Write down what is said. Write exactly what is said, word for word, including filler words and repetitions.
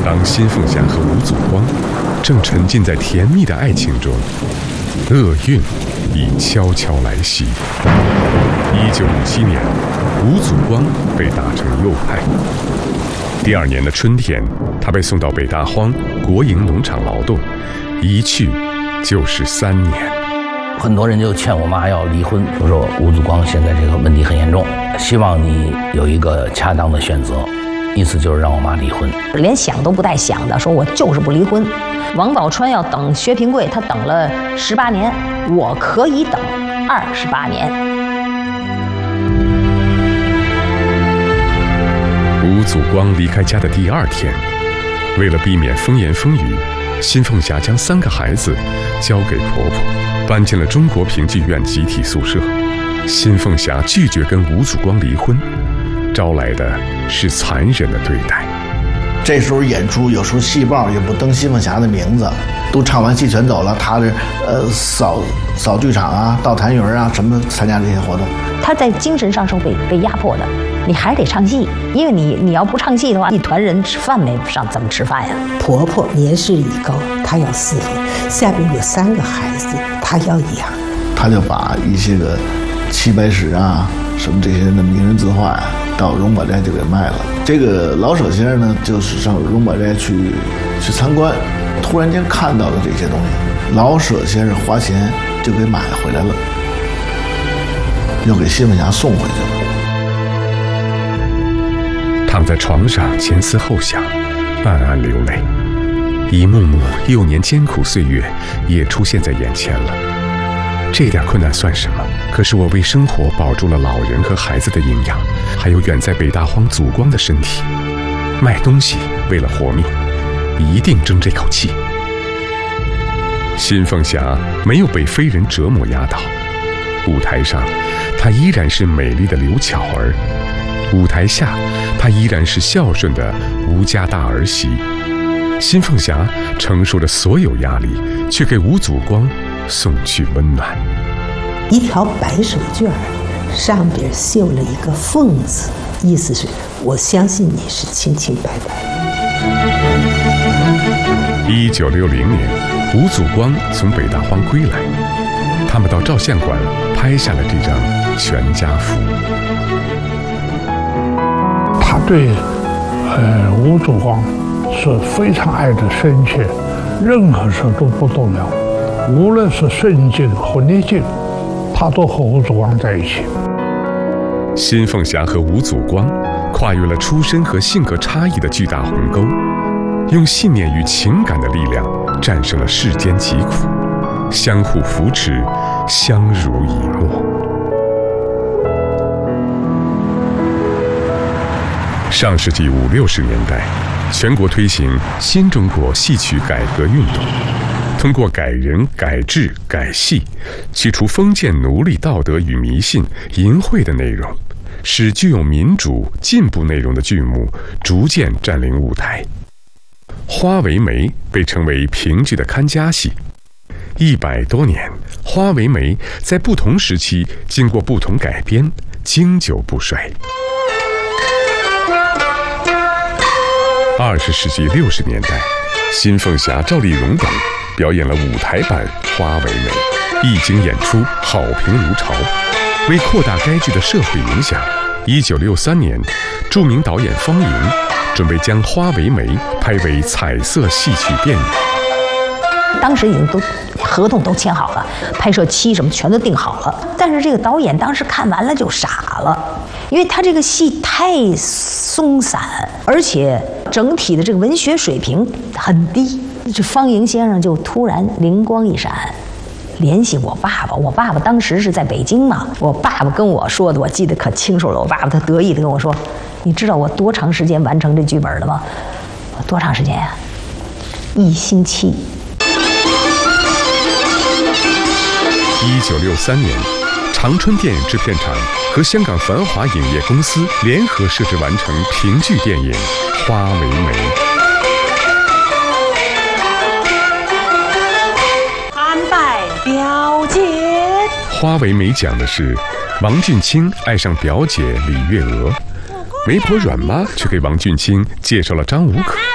当辛凤霞和吴祖光正沉浸在甜蜜的爱情中，厄运已悄悄来袭。一九五七年，吴祖光被打成右派。第二年的春天，他被送到北大荒国营农场劳动，一去就是三年。 很多人就劝我妈要离婚，就说吴祖光现在这个问题很严重，希望你有一个恰当的选择，意思就是让我妈离婚， 连想都不带想的，说我就是不离婚。王宝钏要等薛平贵，他等了十八年，我可以等二十八年。 吴祖光离开家的第二天，为了避免风言风语，辛凤霞将三个孩子交给婆婆，搬进了中国评剧院集体宿舍。辛凤霞拒绝跟吴祖光离婚，招来的是残忍的对待。 这时候演出有时候戏报也不登辛凤霞的名字，都唱完戏全走了，他这呃扫扫剧场啊，倒痰盂啊，什么参加这些活动。 他在精神上是被被压迫的，你还得唱戏，因为你你要不唱戏的话，一团人吃饭没上怎么吃饭呀？ 婆婆年事已高，她要侍奉，下边有三个孩子，她要养。 他就把一些个齐白石啊，什么这些的名人字画呀、啊，到荣宝斋就给卖了。这个老舍先生呢，就是上荣宝斋去去参观，突然间看到了这些东西，老舍先生花钱就给买回来了，又给辛凤霞送回去了。 躺在床上前思后想，暗暗流泪，一幕幕幼年艰苦岁月也出现在眼前了。这点困难算什么？可是我为生活保住了老人和孩子的营养，还有远在北大荒祖光的身体。卖东西为了活命，一定争这口气。辛凤霞没有被非人折磨压倒，舞台上她依然是美丽的刘巧儿，舞台下她依然是孝顺的吴家大儿媳。辛凤霞承受着所有压力，却给吴祖光送去温暖。 一条白手绢儿，上边绣了一个凤字，意思是我相信你是清清白白。 一九六零年，吴祖光从北大荒归来，他们到照相馆拍下了这张全家福。 他对呃吴祖光是非常爱的深切，任何事都不动摇，无论是顺境和逆境，他都和吴祖光在一起。 辛凤霞和吴祖光跨越了出身和性格差异的巨大鸿沟，用信念与情感的力量战胜了世间疾苦，相互扶持，相濡以沫。上世纪五六十年代，全国推行新中国戏曲改革运动，通过改人、改制、改戏，去除封建奴隶道德与迷信、淫秽的内容，使具有民主进步内容的剧目逐渐占领舞台。花为媒被称为评剧的看家戏，一百多年，花为媒在不同时期经过不同改编，经久不衰。二十世纪六十年代，辛凤霞、赵丽蓉等表演了舞台版《花为媒》，一经演出，好评如潮。为扩大该剧的社会影响，一九六三年，著名导演方莹准备将《花为媒》拍为彩色戏曲电影。 当时已经都合同都签好了，拍摄期什么全都定好了。但是这个导演当时看完了就傻了，因为他这个戏太松散，而且整体的这个文学水平很低。这方莹先生就突然灵光一闪，联系我爸爸。我爸爸当时是在北京嘛，我爸爸跟我说的，我记得可清楚了。我爸爸他得意的跟我说：“你知道我多长时间完成这剧本了吗？”我多长时间呀、啊？一星期。 一九六三年，长春电影制片厂和香港繁华影业公司联合摄制完成评剧电影《花为媒》。 参拜表姐。 花为媒讲的是王俊卿爱上表姐李月娥，媒婆阮妈却给王俊卿介绍了张无可。